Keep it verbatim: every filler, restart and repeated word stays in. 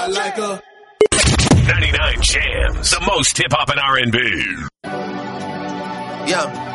like a ninety-nine Jams, the most hip hop and R and B. Yeah.